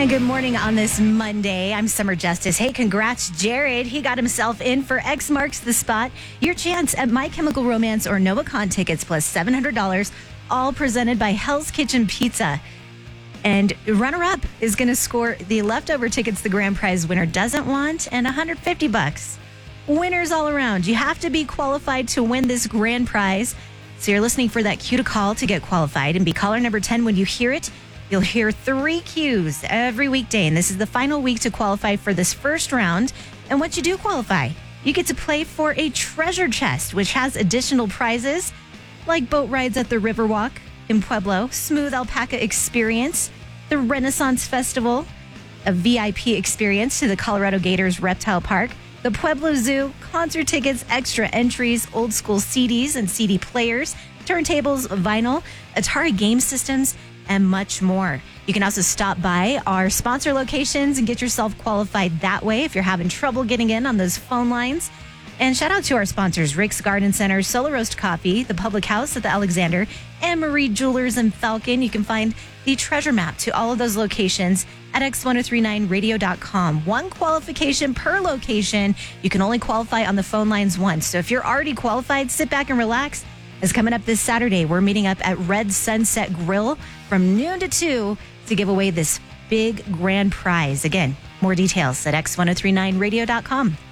And good morning on this Monday. I'm Summer Justice. Hey, congrats, Jared. He got himself in for X Marks the Spot. Your chance at My Chemical Romance or NoahCon tickets plus $700, all presented by Hell's Kitchen Pizza. And runner-up is going to score the leftover tickets the grand prize winner doesn't want and $150. Winners all around. You have to be qualified to win this grand prize. So you're listening for that cue to call to get qualified and be caller number 10 when you hear it. You'll hear 3 cues every weekday, and this is the final week to qualify for this first round. And once you do qualify, you get to play for a treasure chest, which has additional prizes like boat rides at the Riverwalk in Pueblo, Smooth Alpaca Experience, the Renaissance Festival, a VIP experience to the Colorado Gators Reptile Park, the Pueblo Zoo, concert tickets, extra entries, old school CDs and CD players, turntables, vinyl, Atari game systems, and much more. You can also stop by our sponsor locations and get yourself qualified that way if you're having trouble getting in on those phone lines. And shout out to our sponsors, Rick's Garden Center, Solar Roast Coffee, the Public House at the Alexander, and Marie Jewelers and Falcon. You can find the treasure map to all of those locations at x1039radio.com. One qualification per location. You can only qualify on the phone lines once. So if you're already qualified, sit back and relax. Is coming up this Saturday. We're meeting up at Red Sunset Grill from noon to 2 to give away this big grand prize. Again, more details at x1039radio.com.